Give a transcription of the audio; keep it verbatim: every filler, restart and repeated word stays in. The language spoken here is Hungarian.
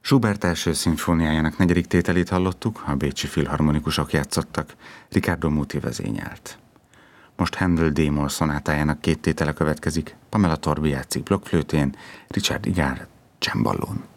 Schubert első szimfóniájának negyedik tételét hallottuk, a bécsi filharmonikusok játszottak, Riccardo Muti vezényelt. Most Handel D-moll szonátájának két tétele következik, Pamela Torby játszik blokkflőtén, Richard Igár cemballón.